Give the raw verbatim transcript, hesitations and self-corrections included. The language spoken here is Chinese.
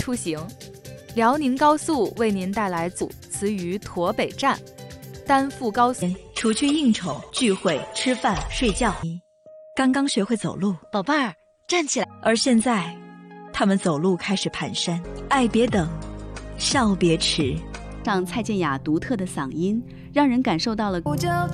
出行。辽宁高速为您带来组词于驼北站，丹阜高速。 除去应酬、聚会、吃饭、睡觉，刚刚学会走路， 宝贝儿，站起来。 而现在，他们走路开始蹒跚。爱别等，笑别迟。 上蔡健雅独特的嗓音，让人感受到了